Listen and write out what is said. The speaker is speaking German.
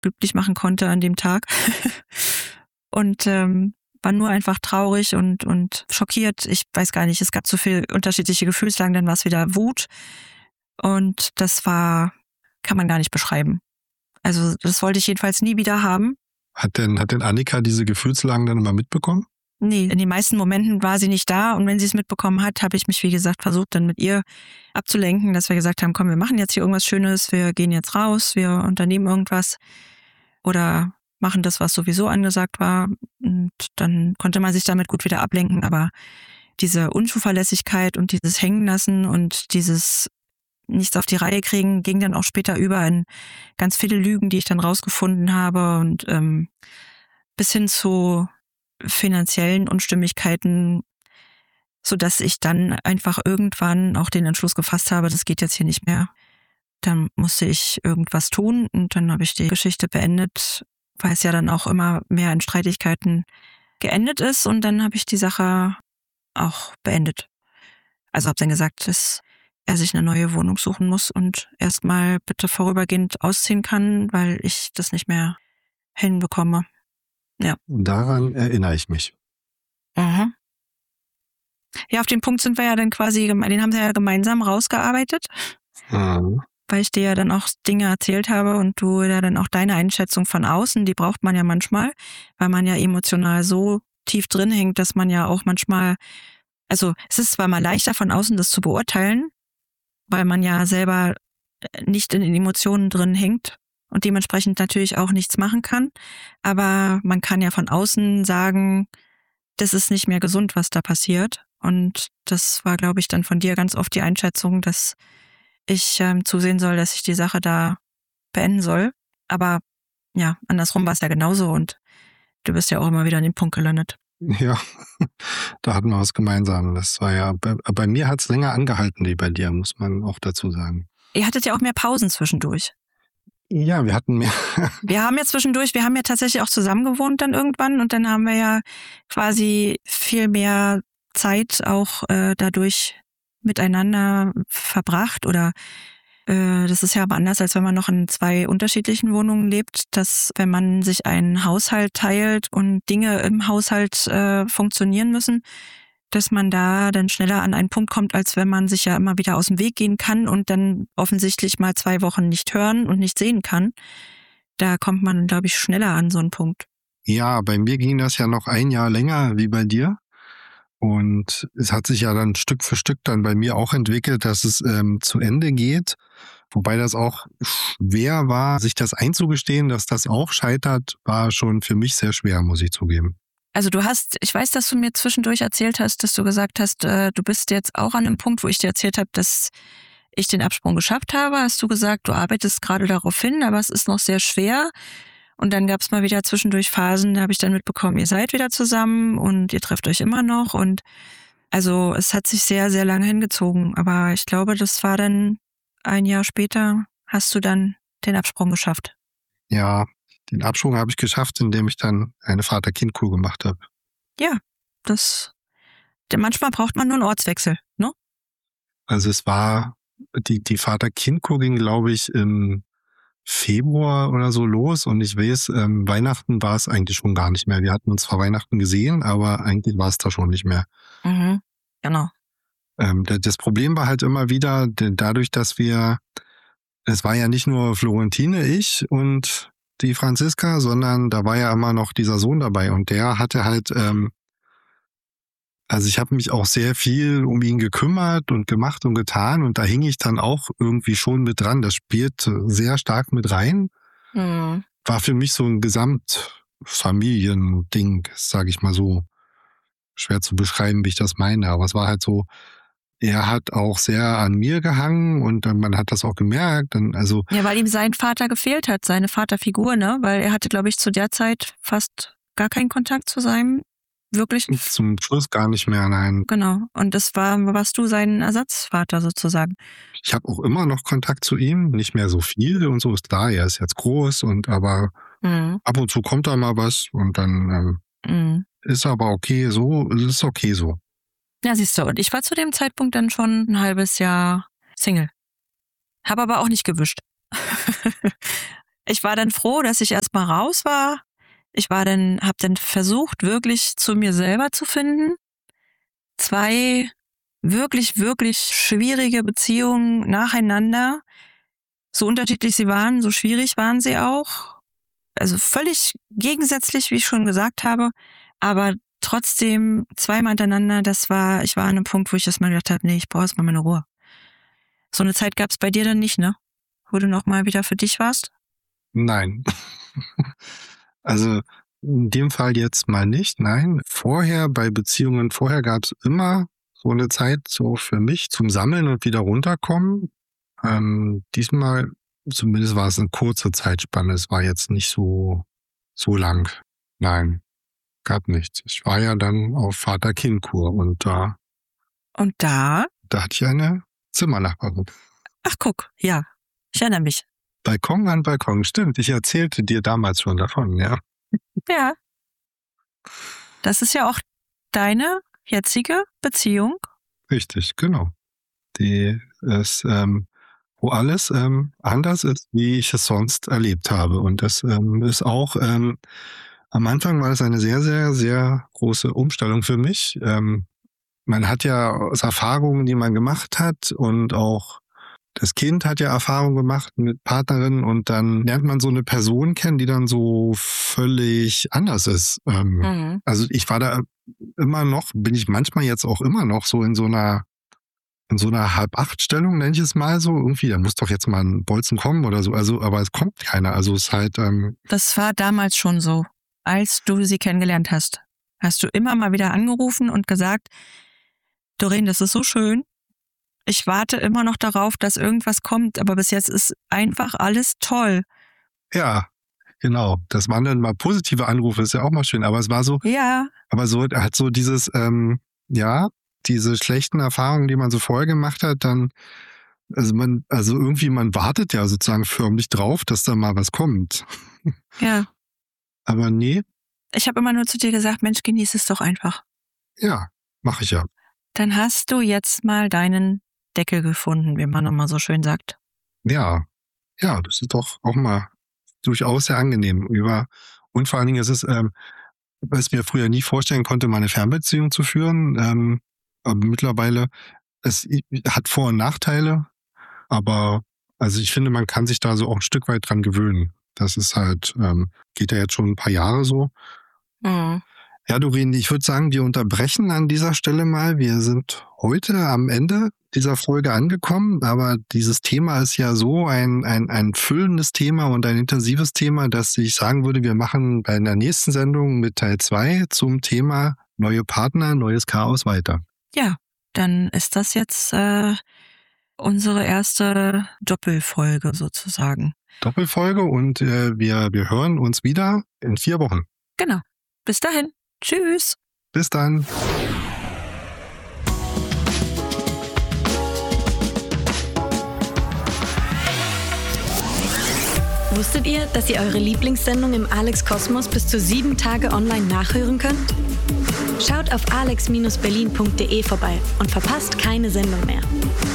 glücklich machen konnte an dem Tag. Und war nur einfach traurig und schockiert. Ich weiß gar nicht, es gab so viele unterschiedliche Gefühlslagen, dann war es wieder Wut. Und das kann man gar nicht beschreiben. Also das wollte ich jedenfalls nie wieder haben. Hat denn Annika diese Gefühlslagen dann immer mitbekommen? Nee, in den meisten Momenten war sie nicht da. Und wenn sie es mitbekommen hat, habe ich mich, wie gesagt, versucht, dann mit ihr abzulenken, dass wir gesagt haben, komm, wir machen jetzt hier irgendwas Schönes, wir gehen jetzt raus, wir unternehmen irgendwas oder machen das, was sowieso angesagt war. Und dann konnte man sich damit gut wieder ablenken. Aber diese Unzuverlässigkeit und dieses Hängenlassen und dieses nichts auf die Reihe kriegen, ging dann auch später über in ganz viele Lügen, die ich dann rausgefunden habe und bis hin zu finanziellen Unstimmigkeiten, sodass ich dann einfach irgendwann auch den Entschluss gefasst habe, das geht jetzt hier nicht mehr. Dann musste ich irgendwas tun und dann habe ich die Geschichte beendet, weil es ja dann auch immer mehr in Streitigkeiten geendet ist und dann habe ich die Sache auch beendet. Also habe dann gesagt, dass er sich eine neue Wohnung suchen muss und erstmal bitte vorübergehend ausziehen kann, weil ich das nicht mehr hinbekomme. Ja. Daran erinnere ich mich. Mhm. Ja, auf den Punkt sind wir ja dann quasi, den haben sie ja gemeinsam rausgearbeitet, weil ich dir ja dann auch Dinge erzählt habe und du ja dann auch deine Einschätzung von außen, die braucht man ja manchmal, weil man ja emotional so tief drin hängt, dass man ja auch manchmal, also es ist zwar mal leichter von außen das zu beurteilen, weil man ja selber nicht in den Emotionen drin hängt und dementsprechend natürlich auch nichts machen kann. Aber man kann ja von außen sagen, das ist nicht mehr gesund, was da passiert. Und das war, glaube ich, dann von dir ganz oft die Einschätzung, dass ich zusehen soll, dass ich die Sache da beenden soll. Aber ja, andersrum war es ja genauso und du bist ja auch immer wieder an den Punkt gelandet. Ja, da hatten wir was gemeinsam. Das war ja, bei mir hat es länger angehalten, wie bei dir, muss man auch dazu sagen. Ihr hattet ja auch mehr Pausen zwischendurch. Ja, wir hatten mehr. Wir haben ja tatsächlich auch zusammen gewohnt dann irgendwann und dann haben wir ja quasi viel mehr Zeit auch dadurch miteinander verbracht oder das ist ja aber anders, als wenn man noch in 2 unterschiedlichen Wohnungen lebt, dass wenn man sich einen Haushalt teilt und Dinge im Haushalt funktionieren müssen, dass man da dann schneller an einen Punkt kommt, als wenn man sich ja immer wieder aus dem Weg gehen kann und dann offensichtlich mal 2 Wochen nicht hören und nicht sehen kann. Da kommt man, glaube ich, schneller an so einen Punkt. Ja, bei mir ging das ja noch 1 Jahr länger wie bei dir. Und es hat sich ja dann Stück für Stück dann bei mir auch entwickelt, dass es zu Ende geht. Wobei das auch schwer war, sich das einzugestehen, dass das auch scheitert, war schon für mich sehr schwer, muss ich zugeben. Also ich weiß, dass du mir zwischendurch erzählt hast, dass du gesagt hast, du bist jetzt auch an einem Punkt, wo ich dir erzählt habe, dass ich den Absprung geschafft habe. Hast du gesagt, du arbeitest gerade darauf hin, aber es ist noch sehr schwer. Und dann gab es mal wieder zwischendurch Phasen, da habe ich dann mitbekommen, ihr seid wieder zusammen und ihr trefft euch immer noch. Und also es hat sich sehr, sehr lange hingezogen. Aber ich glaube, das war dann 1 Jahr später, hast du dann den Absprung geschafft. Ja, den Absprung habe ich geschafft, indem ich dann eine Vater-Kind-Kur gemacht habe. Ja, manchmal braucht man nur einen Ortswechsel, ne? Also es war, die Vater-Kind-Kur ging, glaube ich, im Februar oder so los und ich weiß, Weihnachten war es eigentlich schon gar nicht mehr. Wir hatten uns vor Weihnachten gesehen, aber eigentlich war es da schon nicht mehr. Mhm, genau. Das Problem war halt immer wieder, dadurch, dass es war ja nicht nur Florentine, ich und die Franziska, sondern da war ja immer noch dieser Sohn dabei und der hatte halt, also ich habe mich auch sehr viel um ihn gekümmert und gemacht und getan und da hing ich dann auch irgendwie schon mit dran. Das spielt sehr stark mit rein. Mhm. War für mich so ein Gesamtfamiliending, sage ich mal so. Schwer zu beschreiben, wie ich das meine, aber es war halt so, er hat auch sehr an mir gehangen und man hat das auch gemerkt. Ja, weil ihm sein Vater gefehlt hat, seine Vaterfigur, ne? Weil er hatte, glaube ich, zu der Zeit fast gar keinen Kontakt zu seinem wirklichen. Zum Schluss gar nicht mehr, nein. Genau. Und warst du sein Ersatzvater sozusagen. Ich habe auch immer noch Kontakt zu ihm, nicht mehr so viel und so ist klar, er ist jetzt groß aber ab und zu kommt da mal was und dann ist aber okay so, es ist okay so. Ja, siehst du, und ich war zu dem Zeitpunkt dann schon ein halbes Jahr Single. Habe aber auch nicht gewischt. Ich war dann froh, dass ich erstmal raus war. Habe dann versucht, wirklich zu mir selber zu finden. 2 wirklich, wirklich schwierige Beziehungen nacheinander. So unterschiedlich sie waren, so schwierig waren sie auch. Also völlig gegensätzlich, wie ich schon gesagt habe. Aber trotzdem 2-mal hintereinander, ich war an einem Punkt, wo ich erstmal gedacht habe, nee, ich brauche erstmal meine Ruhe. So eine Zeit gab es bei dir dann nicht, ne? Wo du nochmal wieder für dich warst? Nein. Also in dem Fall jetzt mal nicht, nein. Bei Beziehungen gab es immer so eine Zeit so für mich zum Sammeln und wieder runterkommen. Diesmal zumindest war es eine kurze Zeitspanne. Es war jetzt nicht so lang. Nein, gab nichts. Ich war ja dann auf Vater-Kind-Kur und da hatte ich eine Zimmernachbarin. Ach guck, ja, ich erinnere mich. Balkon an Balkon, stimmt. Ich erzählte dir damals schon davon, ja. Ja. Das ist ja auch deine jetzige Beziehung. Richtig, genau. Die ist, wo alles anders ist, wie ich es sonst erlebt habe. Und das ist auch, am Anfang war das eine sehr, sehr, sehr große Umstellung für mich. Man hat ja aus Erfahrungen, die man gemacht hat, und auch das Kind hat ja Erfahrungen gemacht mit Partnerinnen, und dann lernt man so eine Person kennen, die dann so völlig anders ist. Also ich war da bin ich manchmal jetzt auch immer noch so in so einer Halb-8-Stellung, nenne ich es mal so. Irgendwie, da muss doch jetzt mal ein Bolzen kommen oder so. Also, aber es kommt keiner. Also es ist halt. Das war damals schon so. Als du sie kennengelernt hast, hast du immer mal wieder angerufen und gesagt, Doreen, das ist so schön. Ich warte immer noch darauf, dass irgendwas kommt, aber bis jetzt ist einfach alles toll. Ja, genau. Das waren dann mal positive Anrufe, ist ja auch mal schön. Aber es war so. Ja. Aber so hat so dieses, diese schlechten Erfahrungen, die man so vorher gemacht hat, dann, man wartet ja sozusagen förmlich drauf, dass da mal was kommt. Ja. Aber nee. Ich habe immer nur zu dir gesagt, Mensch, genieß es doch einfach. Ja, mache ich ja. Dann hast du jetzt mal deinen Deckel gefunden, wie man immer so schön sagt. Ja, das ist doch auch mal durchaus sehr angenehm. Und vor allen Dingen ist es, was ich mir früher nie vorstellen konnte, mal eine Fernbeziehung zu führen. Aber mittlerweile, es hat Vor- und Nachteile, aber also ich finde, man kann sich da so auch ein Stück weit dran gewöhnen. Das ist halt, geht ja jetzt schon ein paar Jahre so. Mhm. Ja, Doreen, ich würde sagen, wir unterbrechen an dieser Stelle mal. Wir sind heute am Ende dieser Folge angekommen, aber dieses Thema ist ja so ein füllendes Thema und ein intensives Thema, dass ich sagen würde, wir machen bei der nächsten Sendung mit Teil 2 zum Thema neue Partner, neues Chaos weiter. Ja, dann ist das jetzt unsere erste Doppelfolge sozusagen. Doppelfolge, und wir hören uns wieder in 4 Wochen. Genau. Bis dahin. Tschüss. Bis dann. Wusstet ihr, dass ihr eure Lieblingssendung im Alex Kosmos bis zu 7 Tage online nachhören könnt? Schaut auf alex-berlin.de vorbei und verpasst keine Sendung mehr.